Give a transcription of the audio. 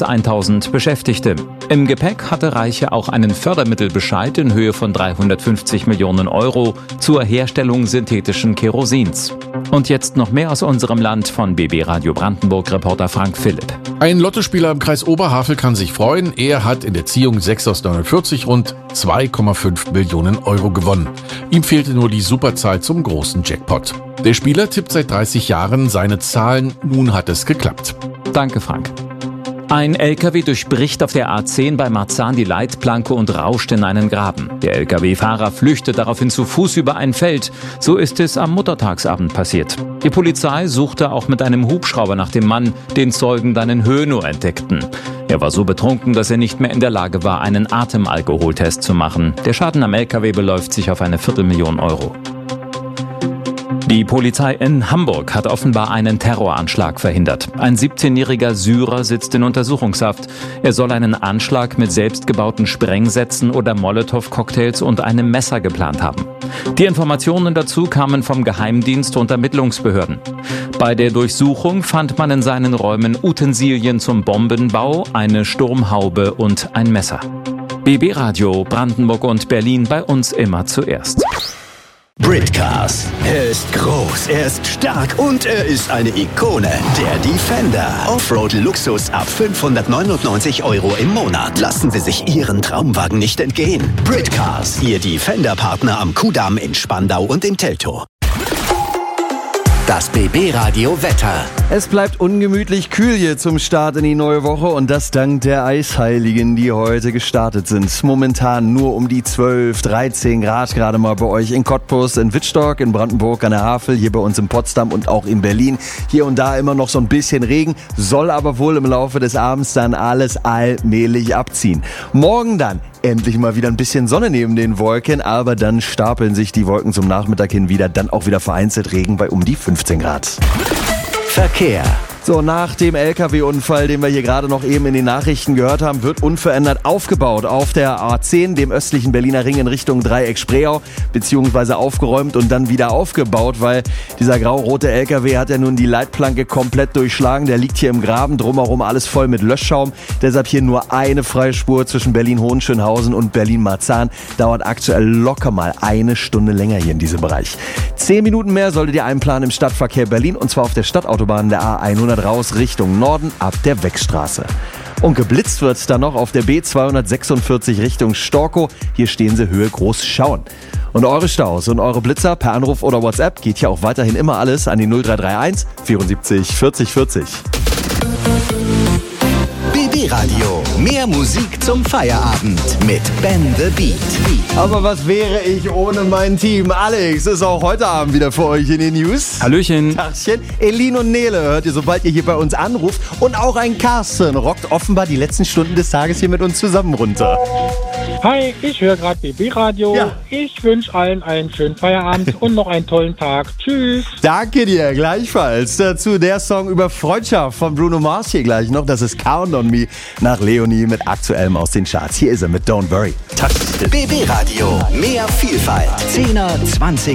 als 1000 Beschäftigte. Im Gepäck hatte Reiche auch einen Fördermittelbescheid in Höhe von 350 Millionen Euro zur Herstellung synthetischen Kerosins. Und jetzt noch mehr aus unserem Land von BB Radio Brandenburg-Reporter Frank Philipp. Ein Lottospieler im Kreis Oberhavel kann sich freuen. Er hat in der Ziehung 6 aus 49 rund 2,5 Millionen Euro gewonnen. Ihm fehlte nur die Superzahl zum großen Jackpot. Der Spieler tippt seit 30 Jahren seine Zahlen. Nun hat es geklappt. Danke, Frank. Ein LKW durchbricht auf der A10 bei Marzahn die Leitplanke und rauscht in einen Graben. Der LKW-Fahrer flüchtet daraufhin zu Fuß über ein Feld. So ist es am Muttertagsabend passiert. Die Polizei suchte auch mit einem Hubschrauber nach dem Mann, den Zeugen dann in Hönow entdeckten. Er war so betrunken, dass er nicht mehr in der Lage war, einen Atemalkoholtest zu machen. Der Schaden am LKW beläuft sich auf eine 250.000 Euro. Die Polizei in Hamburg hat offenbar einen Terroranschlag verhindert. Ein 17-jähriger Syrer sitzt in Untersuchungshaft. Er soll einen Anschlag mit selbstgebauten Sprengsätzen oder Molotow-Cocktails und einem Messer geplant haben. Die Informationen dazu kamen vom Geheimdienst und Ermittlungsbehörden. Bei der Durchsuchung fand man in seinen Räumen Utensilien zum Bombenbau, eine Sturmhaube und ein Messer. BB Radio Brandenburg und Berlin, bei uns immer zuerst. Britcars. Er ist groß, er ist stark und er ist eine Ikone. Der Defender. Offroad-Luxus ab 599 Euro im Monat. Lassen Sie sich Ihren Traumwagen nicht entgehen. Britcars. Ihr Defender-Partner am Kudamm in Spandau und in Teltow. Das BB-Radio Wetter. Es bleibt ungemütlich kühl hier zum Start in die neue Woche und das dank der Eisheiligen, die heute gestartet sind. Momentan nur um die 12, 13 Grad gerade mal bei euch in Cottbus, in Wittstock, in Brandenburg an der Havel, hier bei uns in Potsdam und auch in Berlin. Hier und da immer noch so ein bisschen Regen, soll aber wohl im Laufe des Abends dann alles allmählich abziehen. Morgen dann endlich mal wieder ein bisschen Sonne neben den Wolken, aber dann stapeln sich die Wolken zum Nachmittag hin wieder, dann auch wieder vereinzelt Regen bei um die 15 Grad. Verkehr. So, nach dem LKW-Unfall, den wir hier gerade noch eben in den Nachrichten gehört haben, wird unverändert aufgebaut auf der A10, dem östlichen Berliner Ring in Richtung Dreieck Spreeau, beziehungsweise aufgeräumt und dann wieder aufgebaut, weil dieser grau-rote LKW hat ja nun die Leitplanke komplett durchschlagen. Der liegt hier im Graben, drumherum alles voll mit Löschschaum. Deshalb hier nur eine freie Spur zwischen Berlin-Hohenschönhausen und Berlin-Marzahn. Dauert aktuell locker mal eine Stunde länger hier in diesem Bereich. 10 Minuten mehr solltet ihr einplanen im Stadtverkehr Berlin und zwar auf der Stadtautobahn der A100 raus Richtung Norden ab der Weckstraße. Und geblitzt wird dann noch auf der B246 Richtung Storkow. Hier stehen sie Höhe Großschauen. Und eure Staus und eure Blitzer per Anruf oder WhatsApp geht hier auch weiterhin immer alles an die 0331 74 40 40. BB Radio. Mehr Musik zum Feierabend mit Ben the Beat. Aber was wäre ich ohne mein Team? Alex ist auch heute Abend wieder für euch in den News. Hallöchen. Tachchen. Elin und Nele hört ihr, sobald ihr hier bei uns anruft. Und auch ein Carsten rockt offenbar die letzten Stunden des Tages hier mit uns zusammen runter. Hi, ich höre gerade BB Radio. Ja. Ich wünsche allen einen schönen Feierabend und noch einen tollen Tag. Tschüss. Danke dir, gleichfalls. Dazu der Song über Freundschaft von Bruno Mars hier gleich noch. Das ist Count on Me nach Leonie mit aktuellem aus den Charts. Hier ist er mit Don't Worry. BB Radio. Mehr Vielfalt. 10er, 20